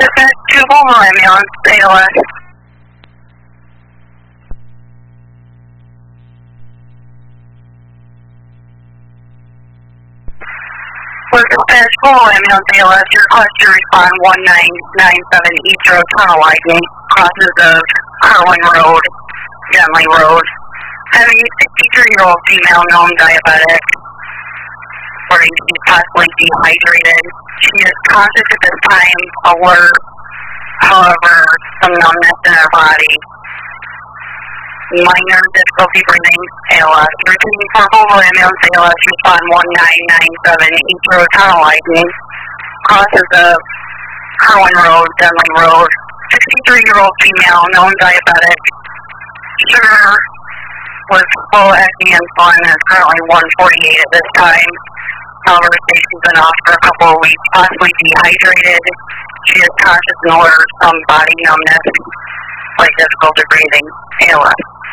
Dispatch to Volvo ambulance, ALS. Was dispatch Volvo ambulance, ALS. Your request to respond 1997 East Road tunnel widening, crosses of Harlan Road, Denley Road. Having a 63-year-old female known diabetic, reporting to be possibly dehydrated. She is conscious at this time, alert, however, some numbness in her body. Minor difficulty breathing, ALS. Repeating for Volvo ambulance, ALS, respond 1997 East Road tunnel widening, crosses of Harlan Road, Denley Road. 63-year-old female, known diabetic. Sugar was full acting insulin and is currently 148 at this time. However, she's been off for a couple of weeks, possibly dehydrated. She is conscious and alert, some body numbness, like difficulty breathing, ALS.